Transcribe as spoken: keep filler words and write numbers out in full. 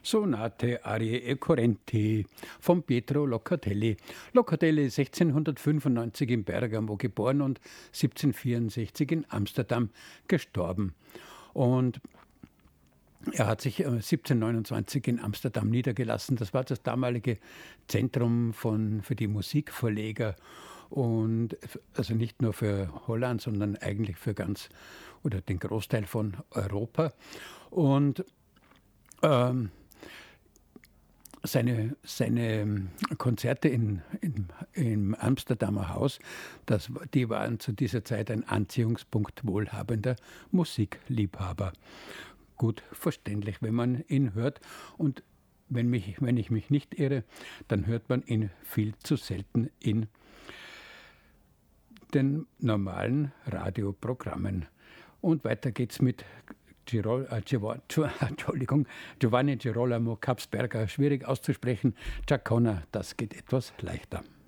Sonate Arie e Correnti von Pietro Locatelli. Locatelli ist sechzehnhundertfünfundneunzig in Bergamo geboren und siebzehnhundertvierundsechzig in Amsterdam gestorben. Und er hat sich siebzehnhundertneunundzwanzig in Amsterdam niedergelassen. Das war das damalige Zentrum von, für die Musikverleger. Und also nicht nur für Holland, sondern eigentlich für ganz oder den Großteil von Europa. Und ähm, seine, seine Konzerte in, in, im Amsterdamer Haus, das, die waren zu dieser Zeit ein Anziehungspunkt wohlhabender Musikliebhaber. Gut verständlich, wenn man ihn hört. Und wenn, mich, wenn ich mich nicht irre, dann hört man ihn viel zu selten in den normalen Radioprogrammen. Und weiter geht's mit Girol, äh, Giro, Entschuldigung, Giovanni Girolamo Capsberger, schwierig auszusprechen. Giacona, das geht etwas leichter.